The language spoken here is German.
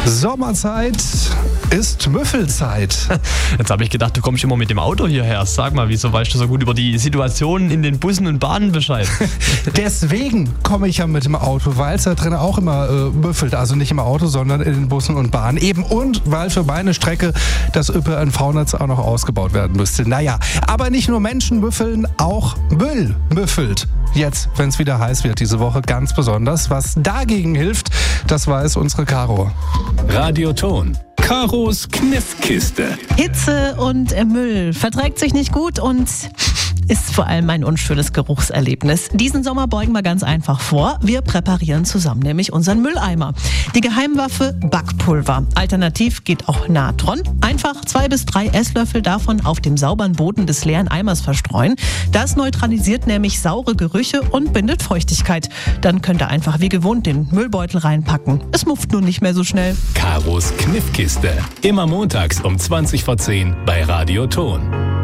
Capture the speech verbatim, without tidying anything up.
Sommerzeit ist Müffelzeit. Jetzt habe ich gedacht, du kommst immer mit dem Auto hierher. Sag mal, wieso weißt du so gut über die Situation in den Bussen und Bahnen Bescheid? Deswegen komme ich ja mit dem Auto, weil es da drin auch immer äh, müffelt. Also nicht im Auto, sondern in den Bussen und Bahnen. Eben und weil für meine Strecke das Ö P N V-Netz auch noch ausgebaut werden müsste. Naja, aber nicht nur Menschen müffeln, auch Müll müffelt. Jetzt, wenn es wieder heiß wird diese Woche, ganz besonders. Was dagegen hilft, das weiß unsere Caro. Radioton. Karos Kniffkiste. Hitze und Müll verträgt sich nicht gut und ist vor allem ein unschönes Geruchserlebnis. Diesen Sommer beugen wir ganz einfach vor. Wir präparieren zusammen nämlich unseren Mülleimer. Die Geheimwaffe Backpulver. Alternativ geht auch Natron. Einfach zwei bis drei Esslöffel davon auf dem sauberen Boden des leeren Eimers verstreuen. Das neutralisiert nämlich saure Gerüche und bindet Feuchtigkeit. Dann könnt ihr einfach wie gewohnt den Müllbeutel reinpacken. Es mufft nun nicht mehr so schnell. Karos Kniffkiste. Immer montags um zwanzig vor zehn bei Radioton.